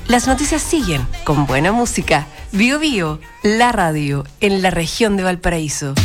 Las noticias siguen con buena música. Bío Bío, la radio en la región de Valparaíso.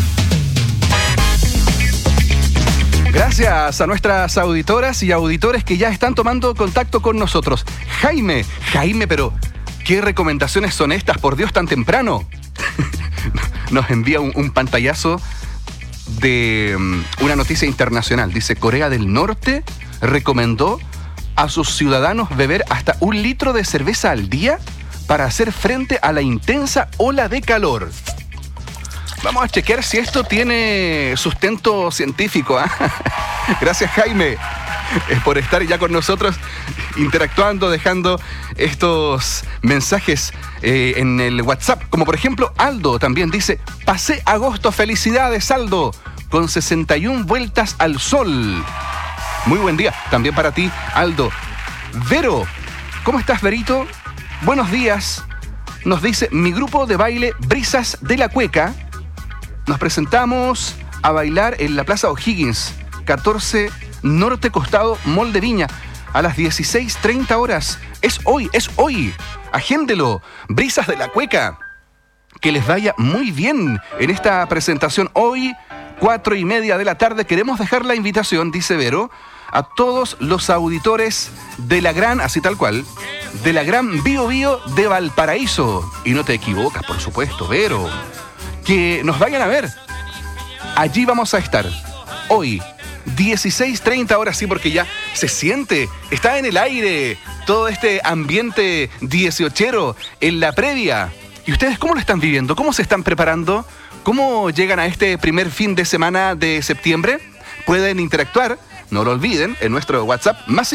Gracias a nuestras auditoras y auditores que ya están tomando contacto con nosotros. Jaime, pero ¿qué recomendaciones son estas, por Dios, tan temprano? Nos envía un pantallazo de una noticia internacional. Dice, Corea del Norte recomendó a sus ciudadanos beber hasta 1 litro de cerveza al día para hacer frente a la intensa ola de calor. Vamos a chequear si esto tiene sustento científico, ¿eh? Gracias, Jaime, por estar ya con nosotros, interactuando, dejando estos mensajes en el WhatsApp. Como por ejemplo, Aldo también dice, pasé agosto, felicidades, Aldo, con 61 vueltas al sol. Muy buen día también para ti, Aldo. Vero, ¿cómo estás, Verito? Buenos días. Nos dice, mi grupo de baile Brisas de la Cueca, nos presentamos a bailar en la Plaza O'Higgins, 14 Norte Costado, Mall de Viña, a las 16:30 horas. Es hoy. Agéndelo. Brisas de la Cueca. Que les vaya muy bien en esta presentación. Hoy, 4:30 de la tarde, queremos dejar la invitación, dice Vero, a todos los auditores de la gran, así tal cual, de la gran Bío Bío de Valparaíso. Y no te equivocas, por supuesto, Vero. Que nos vayan a ver. Allí vamos a estar. Hoy, 16:30 horas, sí, porque ya se siente, está en el aire todo este ambiente 18ero en la previa. ¿Y ustedes cómo lo están viviendo? ¿Cómo se están preparando? ¿Cómo llegan a este primer fin de semana de septiembre? Pueden interactuar, no lo olviden, en nuestro WhatsApp, más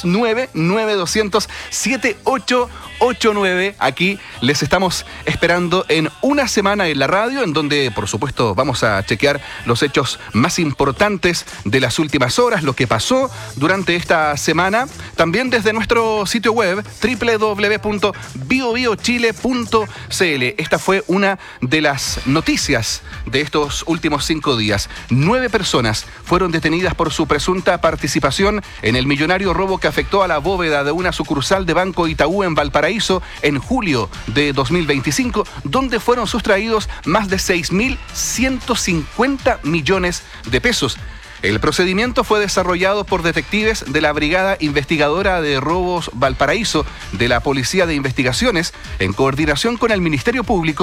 569-9200-7889. Aquí les estamos esperando en una semana en la radio, en donde, por supuesto, vamos a chequear los hechos más importantes de las últimas horas, lo que pasó durante esta semana. También desde nuestro sitio web, www.biobiochile.cl. Esta fue una de las noticias de estos últimos 5 días. 9 personas fueron detenidas por su presunta participación en el millonario robo que afectó a la bóveda de una sucursal de Banco Itaú en Valparaíso en julio de 2025, donde fueron sustraídos más de 6.150 millones de pesos. El procedimiento fue desarrollado por detectives de la Brigada Investigadora de Robos Valparaíso de la Policía de Investigaciones, en coordinación con el Ministerio Público